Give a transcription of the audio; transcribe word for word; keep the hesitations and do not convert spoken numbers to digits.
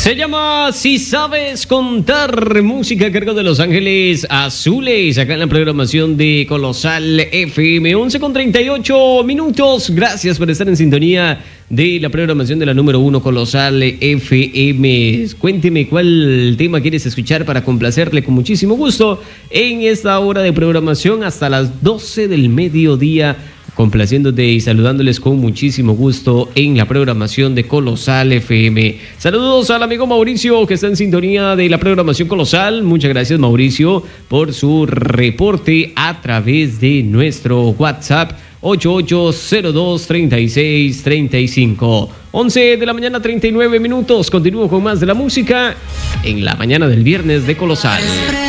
Se llama Si Sabes Contar, música a cargo de Los Ángeles Azules, acá en la programación de Colosal F M. once con treinta y ocho minutos. Gracias por estar en sintonía de la programación de la número uno Colosal F M. Cuénteme cuál tema quieres escuchar para complacerle con muchísimo gusto en esta hora de programación hasta las doce del mediodía. Complaciéndote y saludándoles con muchísimo gusto en la programación de Colosal F M. Saludos al amigo Mauricio que está en sintonía de la programación Colosal. Muchas gracias, Mauricio, por su reporte a través de nuestro WhatsApp ocho ocho cero dos, tres seis tres cinco. once de la mañana, treinta y nueve minutos. Continúo con más de la música en la mañana del viernes de Colosal.